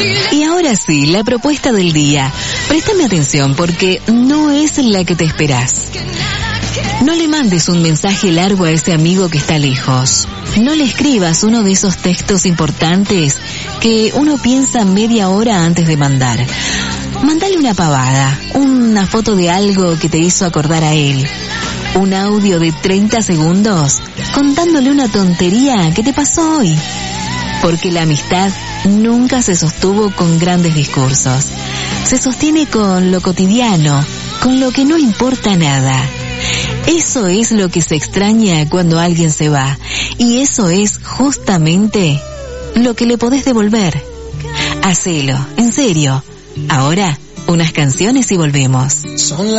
Y ahora sí, la propuesta del día. Préstame atención porque no es la que te esperás. No le mandes un mensaje largo a ese amigo que está lejos. No le escribas uno de esos textos importantes que uno piensa media hora antes de mandar. Mándale una pavada, una foto de algo que te hizo acordar a él. Un audio de 30 segundos contándole una tontería que te pasó hoy. Porque la amistad nunca se sostuvo con grandes discursos. Se sostiene con lo cotidiano, con lo que no importa nada. Eso es lo que se extraña cuando alguien se va. Y eso es justamente lo que le podés devolver. Hacelo, en serio. Ahora, unas canciones y volvemos.